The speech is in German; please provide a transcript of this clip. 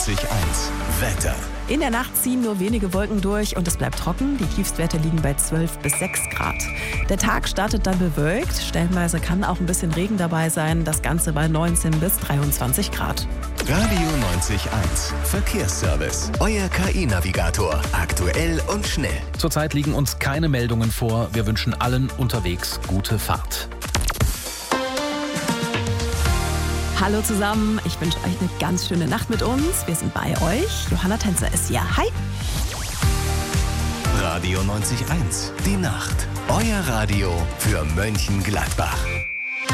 90.1 Wetter. In der Nacht ziehen nur wenige Wolken durch und es bleibt trocken. Die Tiefstwerte liegen bei 12 bis 6 Grad. Der Tag startet dann bewölkt. Stellenweise kann auch ein bisschen Regen dabei sein. Das Ganze bei 19 bis 23 Grad. Radio 90.1 Verkehrsservice. Euer KI-Navigator. Aktuell und schnell. Zurzeit liegen uns keine Meldungen vor. Wir wünschen allen unterwegs gute Fahrt. Hallo zusammen, ich wünsche euch eine ganz schöne Nacht mit uns. Wir sind bei euch. Johanna Tänzer ist hier. Hi! Radio 90.1 Die Nacht. Euer Radio für Mönchengladbach.